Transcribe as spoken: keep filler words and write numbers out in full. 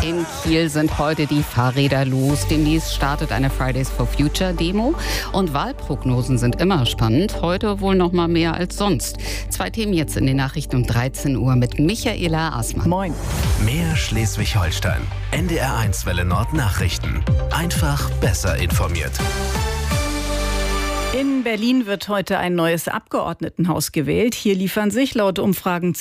In Kiel sind heute die Fahrräder los. Demnächst startet eine Fridays for Future Demo. Und Wahlprognosen sind immer spannend. Heute wohl noch mal mehr als sonst. Zwei Themen jetzt in den Nachrichten um dreizehn Uhr mit Michaela Aßmann. Moin. Mehr Schleswig-Holstein. N D R eins Welle Nord Nachrichten. Einfach besser informiert. In Berlin wird heute ein neues Abgeordnetenhaus gewählt. Hier liefern sich laut Umfragen